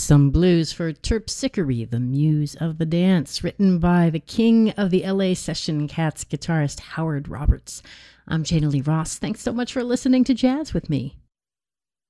Some blues for Terpsichore, the muse of the dance, written by the king of the LA Session Cats guitarist Howard Roberts. I'm Jana Lee Ross. Thanks so much for listening to Jazz with me.